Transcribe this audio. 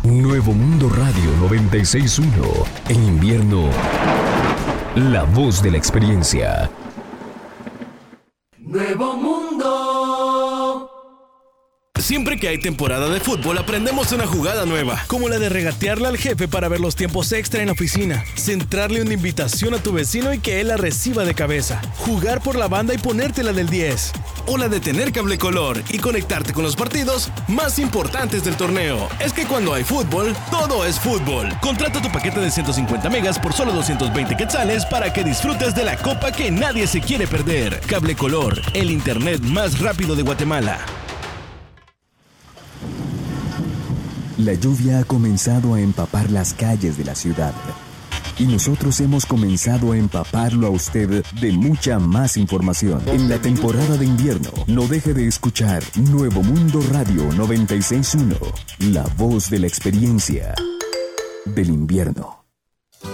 Nuevo Mundo Radio 96.1. En invierno, la voz de la experiencia. Nuevo Mundo. Siempre que hay temporada de fútbol aprendemos una jugada nueva, como la de regatearle al jefe para ver los tiempos extra en la oficina, centrarle una invitación a tu vecino y que él la reciba de cabeza, jugar por la banda y ponértela del 10, o la de tener cable color y conectarte con los partidos más importantes del torneo. Es que cuando hay fútbol, todo es fútbol. Contrata tu paquete de 150 megas por solo 220 quetzales para que disfrutes de la copa que nadie se quiere perder. Cable color, el internet más rápido de Guatemala. La lluvia ha comenzado a empapar las calles de la ciudad y nosotros hemos comenzado a empaparlo a usted de mucha más información. En la temporada de invierno, no deje de escuchar Nuevo Mundo Radio 96.1, la voz de la experiencia del invierno.